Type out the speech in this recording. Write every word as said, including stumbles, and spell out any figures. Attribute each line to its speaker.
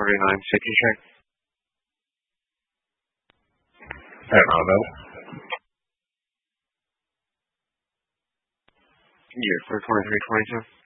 Speaker 1: thirty-nine safety check.
Speaker 2: At Bravo.
Speaker 1: Yeah, for twenty-three twenty-two.